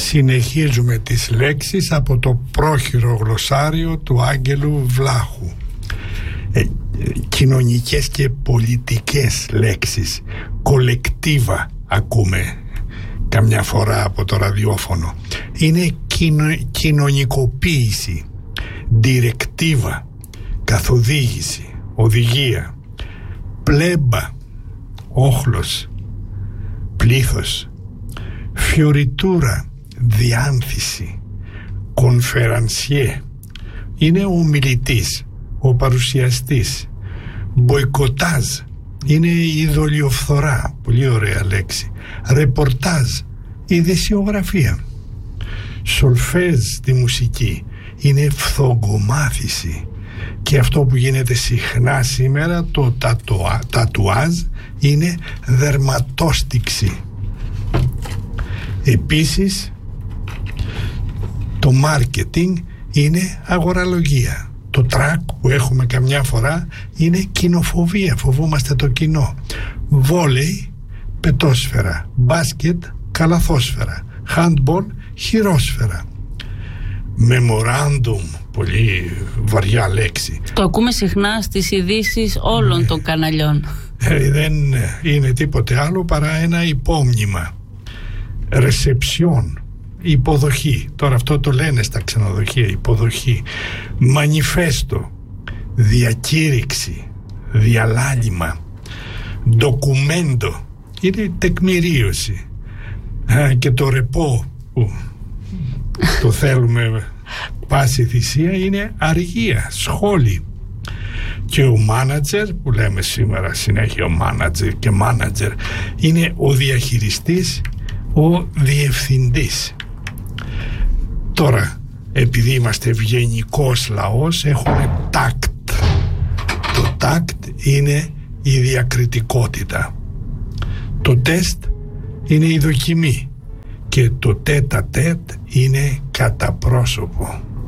Συνεχίζουμε τις λέξεις από το πρόχειρο γλωσσάριο του Άγγελου Βλάχου. Κοινωνικές και πολιτικές λέξεις. Κολεκτίβα ακούμε καμιά φορά από το ραδιόφωνο. Είναι κοινωνικοποίηση. Διρεκτίβα, καθοδήγηση, οδηγία. Πλέμπα, όχλος, πλήθος. Φιωριτούρα, διάνθηση. Κονφερανσιέ, είναι ο μιλητής, ο παρουσιαστής. Μποϊκοτάζ, είναι η δολιοφθορά, πολύ ωραία λέξη. Ρεπορτάζ, η ειδησιογραφία. Σολφέζ, τη μουσική, είναι φθογκομάθηση. Και αυτό που γίνεται συχνά σήμερα, το τατουάζ, είναι δερματόστιξη. Επίσης, το marketing είναι αγοραλογία. Το τρακ που έχουμε καμιά φορά είναι κοινοφοβία, φοβόμαστε το κοινό. Βόλεϊ, πετόσφαιρα. Μπάσκετ, καλαθόσφαιρα. Handball, χειρόσφαιρα. Memorandum, πολύ βαριά λέξη. Το ακούμε συχνά στις ειδήσεις όλων των καναλιών. Δεν είναι τίποτε άλλο παρά ένα υπόμνημα. Ρεσεψιόν, υποδοχή. Τώρα αυτό το λένε στα ξενοδοχεία, υποδοχή. Μανιφέστο, διακήρυξη, διαλάλημα. Ντοκουμέντο, είναι τεκμηρίωση. Και το ρεπό που το θέλουμε πάση θυσία είναι αργία, σχόλη. Και ο μάνατζερ που λέμε σήμερα συνέχεια, ο μάνατζερ και μάνατζερ, είναι ο διαχειριστής, ο διευθυντής. Τώρα, επειδή είμαστε ευγενικός λαός, έχουμε τάκτ. Το τάκτ είναι η διακριτικότητα. Το τεστ είναι η δοκιμή. Και το τέτα τέτ είναι κατά πρόσωπο.